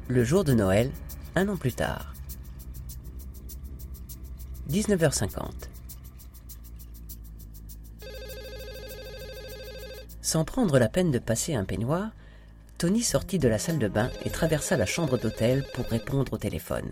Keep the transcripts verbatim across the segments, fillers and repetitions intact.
Le jour de Noël, un an plus tard. dix-neuf heures cinquante. Sans prendre la peine de passer un peignoir, Tony sortit de la salle de bain et traversa la chambre d'hôtel pour répondre au téléphone.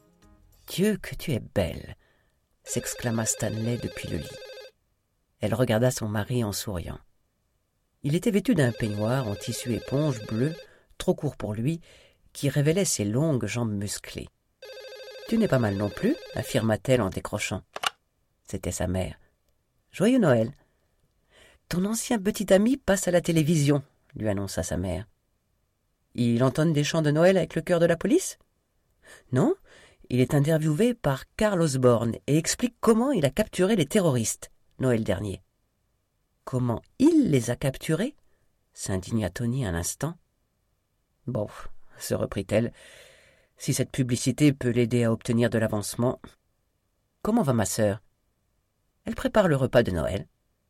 « Dieu, que tu es belle !» s'exclama Stanley depuis le lit. Elle regarda son mari en souriant. Il était vêtu d'un peignoir en tissu éponge bleu, trop court pour lui, qui révélait ses longues jambes musclées. « Tu n'es pas mal non plus » affirma-t-elle en décrochant. C'était sa mère. « Joyeux Noël !»« Ton ancien petit ami passe à la télévision » lui annonça sa mère. « Il entonne des chants de Noël avec le chœur de la police ?»« Non, il est interviewé par Carl Osborne et explique comment il a capturé les terroristes, Noël dernier. »« Comment il les a capturés ?» s'indigna Tony un instant. « Bon, » se reprit-elle, « si cette publicité peut l'aider à obtenir de l'avancement. Comment va ma sœur ? Elle prépare le repas de Noël. »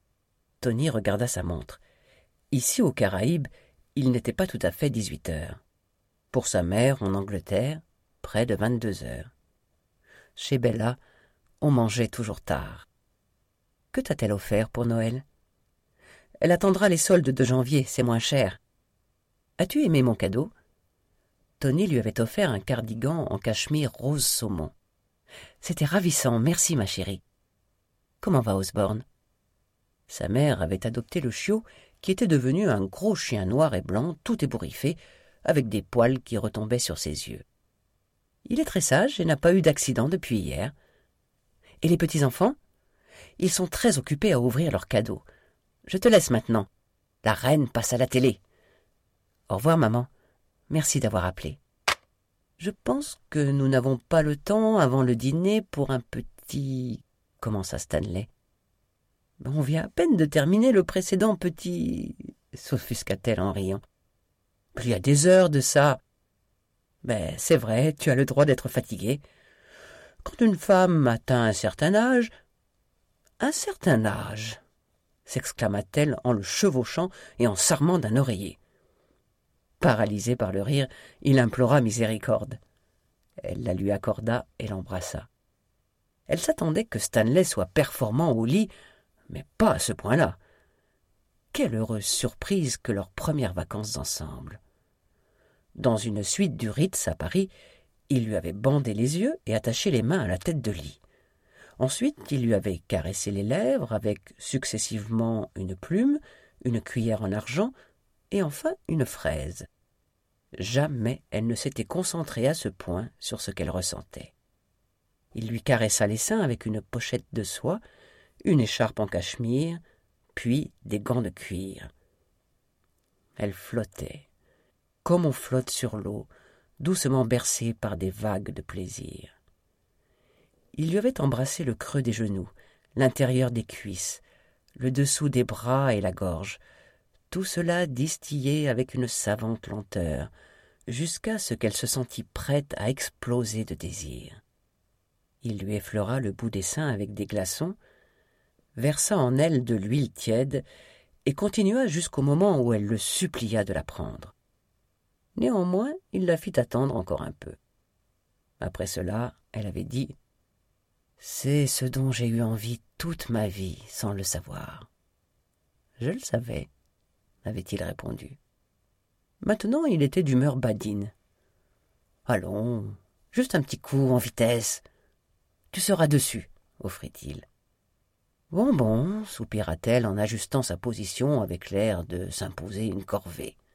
Tony regarda sa montre. Ici, aux Caraïbes, il n'était pas tout à fait dix-huit heures. Pour sa mère, en Angleterre, près de vingt-deux heures. Chez Bella, on mangeait toujours tard. Que t'a-t-elle offert pour Noël ? Elle attendra les soldes de janvier, c'est moins cher. As-tu aimé mon cadeau ? Tony lui avait offert un cardigan en cachemire rose saumon. C'était ravissant, merci ma chérie. Comment va Osborne ? Sa mère avait adopté le chiot qui était devenu un gros chien noir et blanc, tout ébouriffé, avec des poils qui retombaient sur ses yeux. Il est très sage et n'a pas eu d'accident depuis hier. Et les petits-enfants ? Ils sont très occupés à ouvrir leurs cadeaux. Je te laisse maintenant. La reine passe à la télé. Au revoir, maman. Merci d'avoir appelé. Je pense que nous n'avons pas le temps avant le dîner pour un petit... commença Stanley. On vient à peine de terminer le précédent petit... s'offusqua-t-elle en riant. Il y a des heures de ça. Ben, c'est vrai, tu as le droit d'être fatigué. Quand une femme atteint un certain âge... Un certain âge, s'exclama-t-elle en le chevauchant et en s'armant d'un oreiller. Paralysé par le rire, il implora miséricorde. Elle la lui accorda et l'embrassa. Elle s'attendait que Stanley soit performant au lit, mais pas à ce point-là. Quelle heureuse surprise que leurs premières vacances ensemble. Dans une suite du Ritz à Paris, il lui avait bandé les yeux et attaché les mains à la tête de lit. Ensuite, il lui avait caressé les lèvres avec successivement une plume, une cuillère en argent et enfin une fraise. Jamais elle ne s'était concentrée à ce point sur ce qu'elle ressentait. Il lui caressa les seins avec une pochette de soie, une écharpe en cachemire, puis des gants de cuir. Elle flottait, comme on flotte sur l'eau, doucement bercée par des vagues de plaisir. Il lui avait embrassé le creux des genoux, l'intérieur des cuisses, le dessous des bras et la gorge, tout cela distillé avec une savante lenteur, jusqu'à ce qu'elle se sentît prête à exploser de désir. Il lui effleura le bout des seins avec des glaçons, versa en elle de l'huile tiède et continua jusqu'au moment où elle le supplia de la prendre. Néanmoins, il la fit attendre encore un peu. Après cela, elle avait dit « C'est ce dont j'ai eu envie toute ma vie, sans le savoir. »« Je le savais, » avait-il répondu. Maintenant, il était d'humeur badine. « Allons, juste un petit coup en vitesse. Tu seras dessus, » offrit-il. « Bon, bon, soupira-t-elle en ajustant sa position avec l'air de s'imposer une corvée.